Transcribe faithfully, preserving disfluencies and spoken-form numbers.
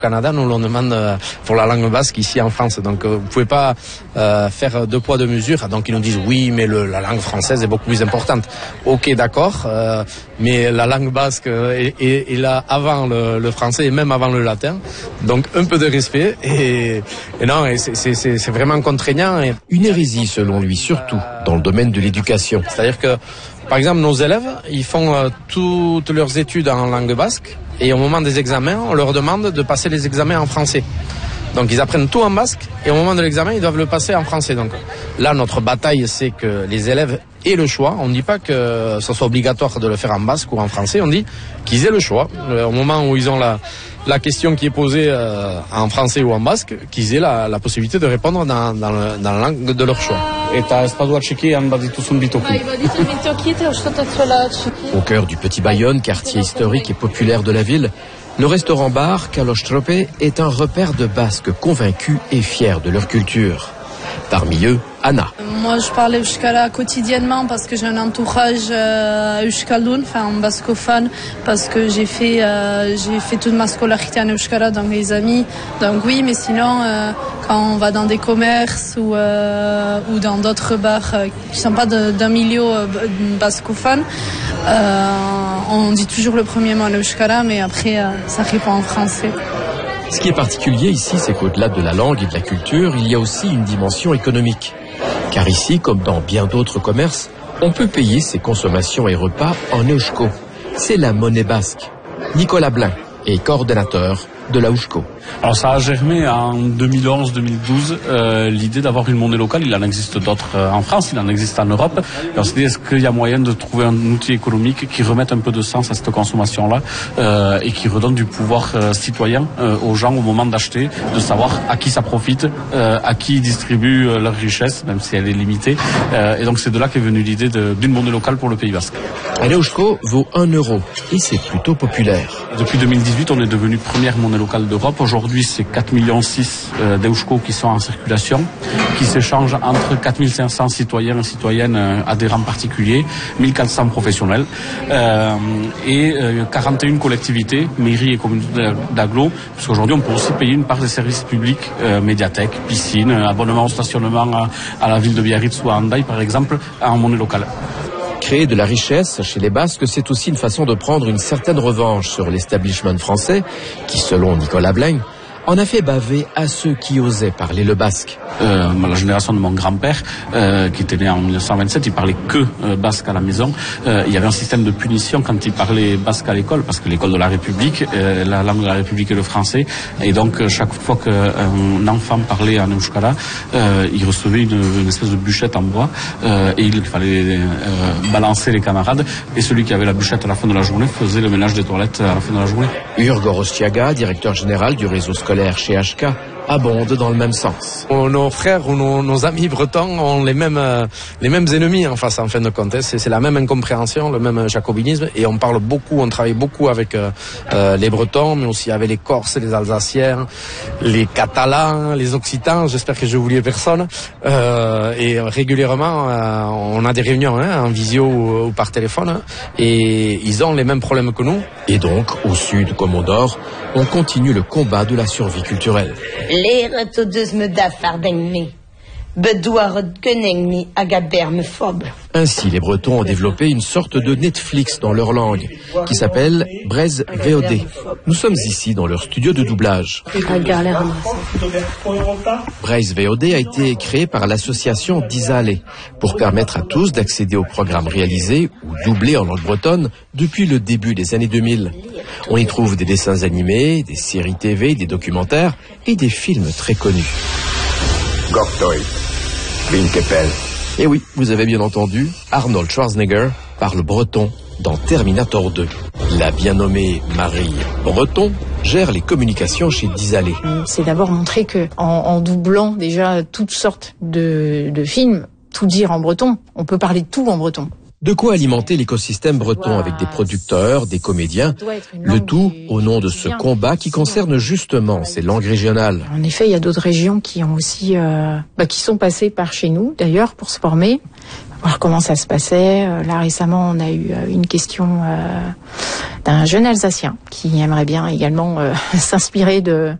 Au Canada, nous l'on demande pour la langue basque ici en France. Donc, vous pouvez pas euh, faire deux poids deux mesures. Donc, ils nous disent oui, mais le, la langue française est beaucoup plus importante. Ok, d'accord, euh, mais la langue basque est, est, est là avant le, le français et même avant le latin. Donc, un peu de respect. Et, et non, et c'est, c'est, c'est, c'est vraiment contraignant. Et... Une hérésie, selon lui, surtout dans le domaine de l'éducation. C'est-à-dire que, par exemple, nos élèves, ils font euh, toutes leurs études en langue basque. Et au moment des examens, on leur demande de passer les examens en français. Donc ils apprennent tout en basque et au moment de l'examen, ils doivent le passer en français. Donc là, notre bataille, c'est que les élèves aient le choix. On ne dit pas que ce soit obligatoire de le faire en basque ou en français. On dit qu'ils aient le choix. Au moment où ils ont la, la question qui est posée euh, en français ou en basque, qu'ils aient la, la possibilité de répondre dans, dans, le, dans la langue de leur choix. Au cœur du Petit Bayonne, quartier historique et populaire de la ville, le restaurant-bar Kalostrope est un repère de Basques convaincus et fiers de leur culture. Parmi eux, Anna. Moi, je parle euskara quotidiennement parce que j'ai un entourage euh, euskaldun, enfin bascophone, parce que j'ai fait euh, j'ai fait toute ma scolarité en euskara dans mes amis. Donc oui, mais sinon, euh, quand on va dans des commerces ou euh, ou dans d'autres bars euh, qui sont pas de, d'un milieu euh, bascophone, euh, on dit toujours le premier mot en euskara, mais après euh, ça répond en français. Ce qui est particulier ici, c'est qu'au-delà de la langue et de la culture, il y a aussi une dimension économique. Car ici, comme dans bien d'autres commerces, on peut payer ses consommations et repas en eusko. C'est la monnaie basque. Nicolas Blin est coordonnateur de la Eusko. Alors ça a germé en deux mille onze deux mille douze euh, l'idée d'avoir une monnaie locale. Il en existe d'autres euh, en France, il en existe en Europe. Et on s'est dit, est-ce qu'il y a moyen de trouver un outil économique qui remette un peu de sens à cette consommation-là euh, et qui redonne du pouvoir euh, citoyen euh, aux gens au moment d'acheter, de savoir à qui ça profite, euh, à qui ils distribuent euh, leur richesse, même si elle est limitée. Euh, et donc c'est de là qu'est venue l'idée de, d'une monnaie locale pour le Pays Basque. La Eusko vaut un euro et c'est plutôt populaire. Depuis deux mille dix-huit, on est devenu première monnaie locale d'Europe. Aujourd'hui, c'est quatre virgule six millions euh, d'eusko qui sont en circulation, qui s'échangent entre quatre mille cinq cents citoyens et citoyennes euh, adhérents particuliers, mille quatre cents professionnels euh, et euh, quarante et une collectivités, mairies et communautés d'agglo, parce qu'aujourd'hui, on peut aussi payer une part des services publics, euh, médiathèque, piscine, abonnement au stationnement à, à la ville de Biarritz ou à Hendaye, par exemple, en monnaie locale. Créer de la richesse chez les Basques, c'est aussi une façon de prendre une certaine revanche sur l'establishment français, qui, selon Nicolas Blin, en a fait baver à ceux qui osaient parler le basque. Euh, la génération de mon grand-père, euh, qui était né en mille neuf cent vingt-sept, il parlait que euh, basque à la maison. Euh, il y avait un système de punition quand il parlait basque à l'école, parce que l'école de la République, euh, la langue de la République est le français. Et donc, euh, chaque fois qu'un enfant parlait en euskara, euh, il recevait une, une espèce de bûchette en bois euh, et il fallait euh, balancer les camarades. Et celui qui avait la bûchette à la fin de la journée faisait le ménage des toilettes à la fin de la journée. Urg Orostiaga, directeur général du réseau scolaire chez H K, abonde dans le même sens. Nos frères ou nos, nos amis bretons ont les mêmes, euh, les mêmes ennemis en face, en fin de compte. C'est, c'est la même incompréhension, le même jacobinisme. Et on parle beaucoup, on travaille beaucoup avec euh, euh, les Bretons, mais aussi avec les Corses, les Alsaciens, les Catalans, les Occitans. J'espère que je n'oubliais personne. Euh, et régulièrement, euh, on a des réunions hein, en visio ou, ou par téléphone. Hein, et ils ont les mêmes problèmes que nous. Et donc, au sud comme au nord, on continue le combat de la survie culturelle. Ainsi, les Bretons ont développé une sorte de Netflix dans leur langue, qui s'appelle Braise V O D. Nous sommes ici dans leur studio de doublage. Braise V O D a été créé par l'association Disale, pour permettre à tous d'accéder aux programmes réalisés ou doublés en langue bretonne depuis le début des années deux mille. On y trouve des dessins animés, des séries T V, des documentaires et des films très connus. Et oui, vous avez bien entendu, Arnold Schwarzenegger parle breton dans Terminator deux. La bien nommée Marie Breton gère les communications chez Disale. C'est d'abord montrer que en, en doublant déjà toutes sortes de, de films, tout dire en breton, on peut parler de tout en breton. De quoi alimenter l'écosystème breton avec des producteurs, des comédiens, le tout au nom de ce combat qui concerne justement ces langues régionales. En effet, il y a d'autres régions qui ont aussi, euh, bah, qui sont passées par chez nous d'ailleurs pour se former. voir comment ça se passait. Là récemment, on a eu une question euh, d'un jeune Alsacien qui aimerait bien également euh, s'inspirer de